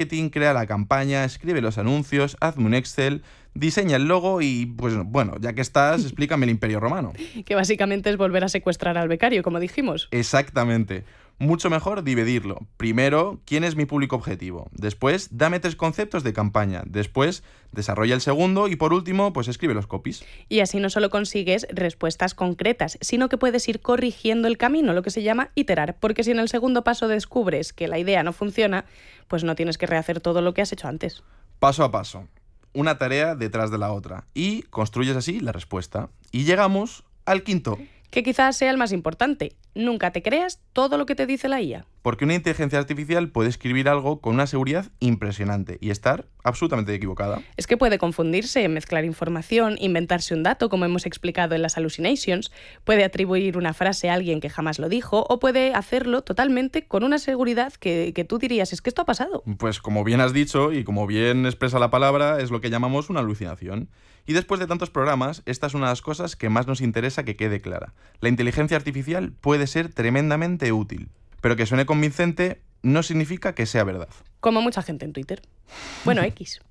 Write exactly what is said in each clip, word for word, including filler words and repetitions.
marketing, crea la campaña, escribe los anuncios, hazme un Excel, diseña el logo y, pues bueno, ya que estás, explícame el Imperio Romano. Que básicamente es volver a secuestrar al becario, como dijimos. Exactamente. Mucho mejor dividirlo. Primero, ¿quién es mi público objetivo? Después, dame tres conceptos de campaña. Después, desarrolla el segundo y por último, pues escribe los copies. Y así no solo consigues respuestas concretas, sino que puedes ir corrigiendo el camino, lo que se llama iterar. Porque si en el segundo paso descubres que la idea no funciona, pues no tienes que rehacer todo lo que has hecho antes. Paso a paso. Una tarea detrás de la otra. Y construyes así la respuesta. Y llegamos al quinto. Que quizás sea el más importante. Nunca te creas todo lo que te dice la I A. Porque una inteligencia artificial puede escribir algo con una seguridad impresionante y estar absolutamente equivocada. Es que puede confundirse, mezclar información, inventarse un dato, como hemos explicado en las hallucinations, puede atribuir una frase a alguien que jamás lo dijo, o puede hacerlo totalmente con una seguridad que, que tú dirías, es que esto ha pasado. Pues como bien has dicho y como bien expresa la palabra, es lo que llamamos una alucinación. Y después de tantos programas, esta es una de las cosas que más nos interesa que quede clara. La inteligencia artificial puede ser tremendamente útil, pero que suene convincente no significa que sea verdad. Como mucha gente en Twitter. Bueno, X.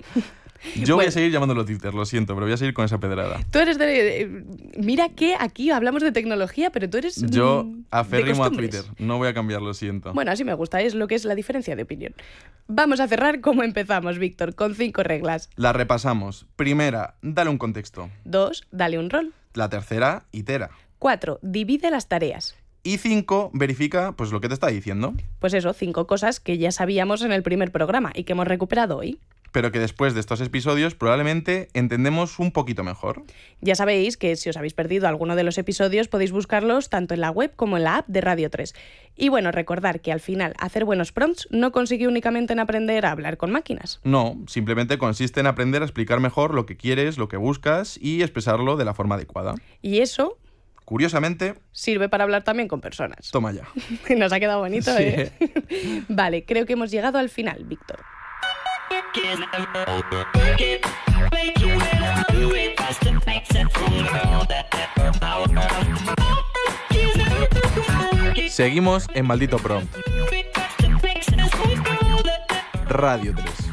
Yo bueno, voy a seguir llamándolo Twitter, lo siento, pero voy a seguir con esa pedrada. Tú eres de... Eh, mira que aquí hablamos de tecnología, pero tú eres... Yo mmm, aférrimo a Twitter, no voy a cambiar, lo siento. Bueno, así me gusta, es lo que es la diferencia de opinión. Vamos a cerrar como empezamos, Víctor, con cinco reglas. La repasamos. Primera, dale un contexto. Dos, dale un rol. La tercera, itera. Cuatro, divide las tareas. Y cinco, verifica pues lo que te está diciendo. Pues eso, cinco cosas que ya sabíamos en el primer programa y que hemos recuperado hoy. Pero que después de estos episodios probablemente entendemos un poquito mejor. Ya sabéis que si os habéis perdido alguno de los episodios podéis buscarlos tanto en la web como en la app de Radio tres. Y bueno, recordar que al final hacer buenos prompts no consigue únicamente en aprender a hablar con máquinas. No, simplemente consiste en aprender a explicar mejor lo que quieres, lo que buscas y expresarlo de la forma adecuada. Y eso... Curiosamente... sirve para hablar también con personas. Toma ya. Nos ha quedado bonito, Sí. ¿eh? Vale, creo que hemos llegado al final, Víctor. Seguimos en Maldito Prompt. Radio tres.